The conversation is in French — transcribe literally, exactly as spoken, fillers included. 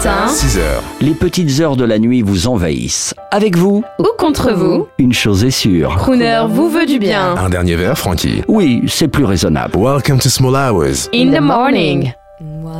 matin, six heures. Les petites heures de la nuit vous envahissent. Avec vous, ou contre vous, une chose est sûre. Crooner vous veut du bien. Un dernier verre, Frankie. Oui, c'est plus raisonnable. Welcome to Small Hours. In the morning.